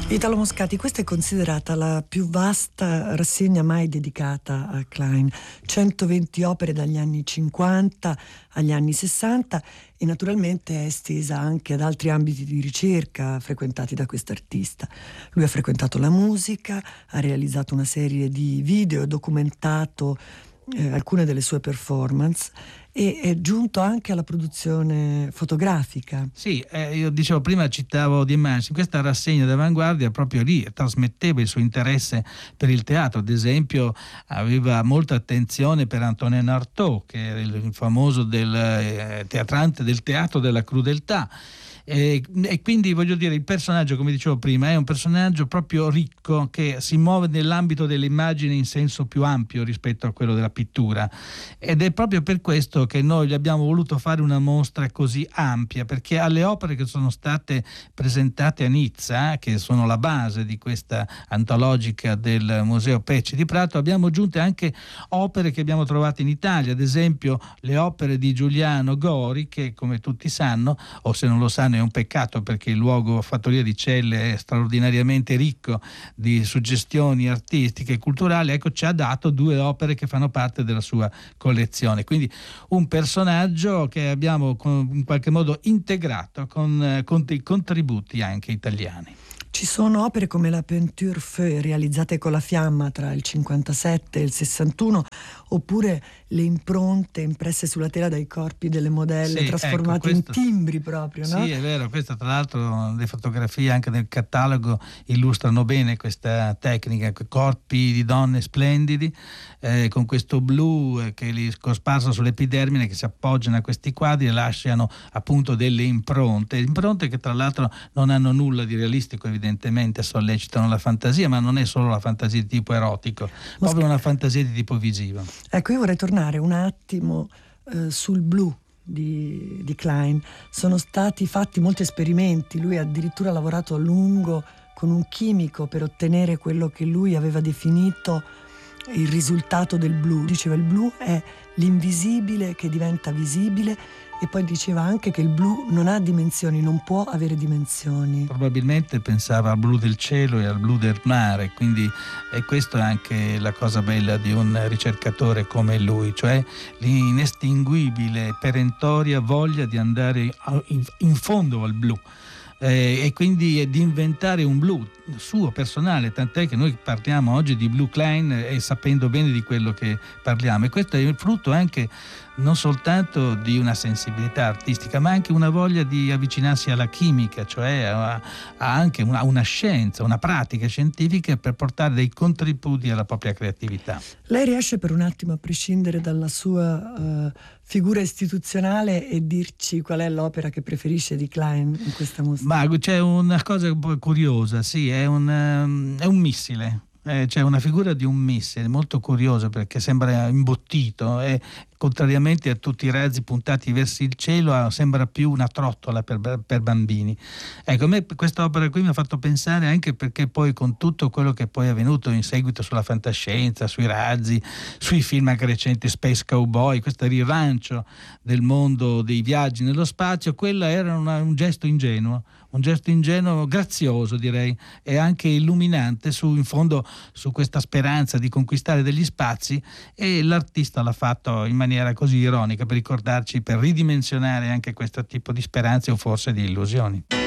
Italo Moscati, questa è considerata la più vasta rassegna mai dedicata a Klein. 120 opere dagli anni 50 agli anni 60 e naturalmente è estesa anche ad altri ambiti di ricerca frequentati da quest'artista. Lui ha frequentato la musica, ha realizzato una serie di video e documentato alcune delle sue performance e è giunto anche alla produzione fotografica. Sì, io dicevo prima, citavo Di Manci, in questa rassegna d'Avanguardia proprio lì trasmetteva il suo interesse per il teatro. Ad esempio aveva molta attenzione per Antonin Artaud, che era il famoso teatrante del teatro della crudeltà. E quindi voglio dire, il personaggio, come dicevo prima, è un personaggio proprio ricco che si muove nell'ambito delle immagini in senso più ampio rispetto a quello della pittura, ed è proprio per questo che noi gli abbiamo voluto fare una mostra così ampia, perché alle opere che sono state presentate a Nizza, che sono la base di questa antologica del Museo Pecci di Prato, abbiamo aggiunto anche opere che abbiamo trovato in Italia, ad esempio le opere di Giuliano Gori, che come tutti sanno, o se non lo sanno è un peccato perché il luogo Fattoria di Celle è straordinariamente ricco di suggestioni artistiche e culturali, ecco, ci ha dato 2 opere che fanno parte della sua collezione, quindi un personaggio che abbiamo in qualche modo integrato con dei contributi anche italiani. Ci sono opere come la Peinture Feu realizzate con la fiamma tra il 57 e il 61, oppure le impronte impresse sulla tela dai corpi delle modelle, trasformate in timbri proprio, no? Sì, è vero, questa tra l'altro le fotografie anche nel catalogo illustrano bene questa tecnica, corpi di donne splendidi con questo blu che li cosparso sull'epidermine, che si appoggiano a questi quadri e lasciano appunto delle impronte che tra l'altro non hanno nulla di realistico, evidentemente sollecitano la fantasia, ma non è solo la fantasia di tipo erotico, proprio una fantasia di tipo visivo. Ecco, io vorrei tornare un attimo sul blu di Klein. Sono stati fatti molti esperimenti, lui ha addirittura lavorato a lungo con un chimico per ottenere quello che lui aveva definito il risultato del blu. Diceva il blu è l'invisibile che diventa visibile, e poi diceva anche che il blu non ha dimensioni, non può avere dimensioni. Probabilmente pensava al blu del cielo e al blu del mare, quindi e questo è anche la cosa bella di un ricercatore come lui, cioè l'inestinguibile, perentoria voglia di andare in fondo al blu. E quindi di inventare un blu suo personale, tant'è che noi parliamo oggi di Blue Klein e sapendo bene di quello che parliamo, e questo è il frutto anche non soltanto di una sensibilità artistica, ma anche una voglia di avvicinarsi alla chimica, cioè a anche una scienza, una pratica scientifica per portare dei contributi alla propria creatività. Lei riesce per un attimo a prescindere dalla sua figura istituzionale e dirci qual è l'opera che preferisce di Klein in questa mostra? Ma c'è una cosa un po' curiosa, sì, è un missile. C'è una figura di un missile molto curiosa perché sembra imbottito e contrariamente a tutti i razzi puntati verso il cielo sembra più una trottola per bambini. Ecco, a me questa opera qui mi ha fatto pensare anche perché poi con tutto quello che poi è avvenuto in seguito sulla fantascienza, sui razzi, sui film anche recenti Space Cowboy, questo rilancio del mondo dei viaggi nello spazio, quella era un gesto ingenuo grazioso direi, e anche illuminante in fondo su questa speranza di conquistare degli spazi, e l'artista l'ha fatto in maniera così ironica per ricordarci, per ridimensionare anche questo tipo di speranze o forse di illusioni.